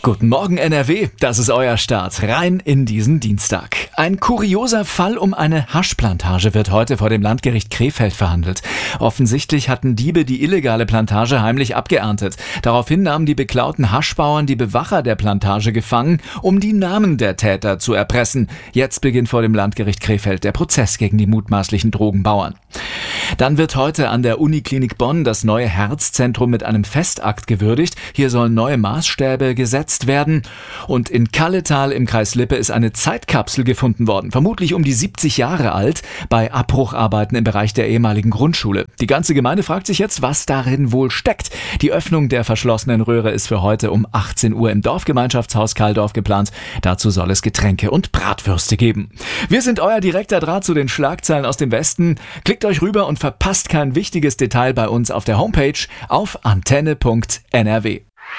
Guten Morgen NRW, das ist euer Start rein in diesen Dienstag. Ein kurioser Fall um eine Haschplantage wird heute vor dem Landgericht Krefeld verhandelt. Offensichtlich hatten Diebe die illegale Plantage heimlich abgeerntet. Daraufhin nahmen die beklauten Haschbauern die Bewacher der Plantage gefangen, um die Namen der Täter zu erpressen. Jetzt beginnt vor dem Landgericht Krefeld der Prozess gegen die mutmaßlichen Drogenbauern. Dann wird heute an der Uniklinik Bonn das neue Herzzentrum mit einem Festakt gewürdigt. Hier sollen neue Maßstäbe gesetzt werden. Und in Kalletal im Kreis Lippe ist eine Zeitkapsel gefunden worden, vermutlich um die 70 Jahre alt, bei Abbrucharbeiten im Bereich der ehemaligen Grundschule. Die ganze Gemeinde fragt sich jetzt, was darin wohl steckt. Die Öffnung der verschlossenen Röhre ist für heute um 18 Uhr im Dorfgemeinschaftshaus Kaldorf geplant. Dazu soll es Getränke und Bratwürste geben. Wir sind euer direkter Draht zu den Schlagzeilen aus dem Westen. Klickt euch rüber und verpasst kein wichtiges Detail bei uns auf der Homepage auf antenne.nrw.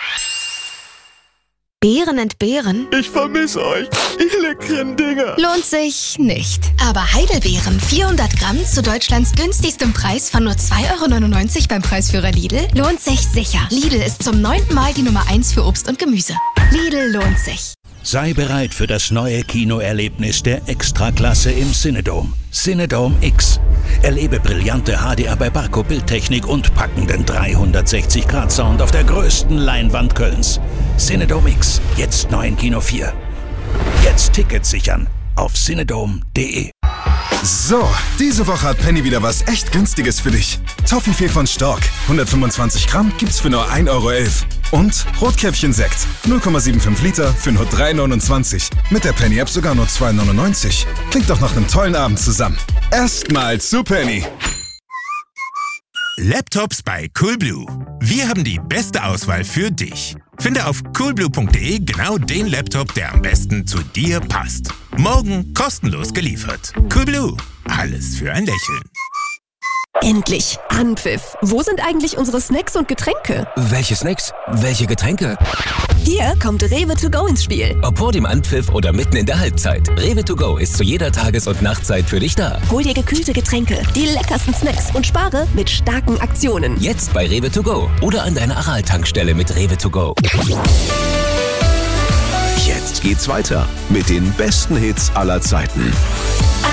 Beeren entbehren? Ich vermisse euch, ihr leckeren Dinger. Lohnt sich nicht. Aber Heidelbeeren 400 Gramm zu Deutschlands günstigstem Preis von nur 2,99 € beim Preisführer Lidl lohnt sich sicher. Lidl ist zum 9. Mal die Nummer 1 für Obst und Gemüse. Lidl lohnt sich. Sei bereit für das neue Kinoerlebnis der Extraklasse im Cinedom. Cinedom X. Erlebe brillante HDR bei Barco Bildtechnik und packenden 360-Grad-Sound auf der größten Leinwand Kölns. Cinedom X, jetzt neu in Kino 4. Jetzt Tickets sichern auf cinedom.de. So, diese Woche hat Penny wieder was echt Günstiges für dich. Toffifee von Stork, 125 Gramm gibt's für nur 1,11 € Und Rotkäppchen-Sekt, 0,75 Liter für nur 3,29 €. Mit der Penny-App sogar nur 2,99 €. Klingt doch nach einem tollen Abend zusammen. Erstmal zu Penny. Laptops bei Coolblue. Wir haben die beste Auswahl für dich. Finde auf coolblue.de genau den Laptop, der am besten zu dir passt. Morgen kostenlos geliefert. Coolblue. Alles für ein Lächeln. Endlich! Anpfiff! Wo sind eigentlich unsere Snacks und Getränke? Welche Snacks? Welche Getränke? Hier kommt Rewe to go ins Spiel. Ob vor dem Anpfiff oder mitten in der Halbzeit. Rewe to go ist zu jeder Tages- und Nachtzeit für dich da. Hol dir gekühlte Getränke, die leckersten Snacks und spare mit starken Aktionen. Jetzt bei Rewe to go oder an deiner Aral-Tankstelle mit Rewe to go. Jetzt geht's weiter mit den besten Hits aller Zeiten.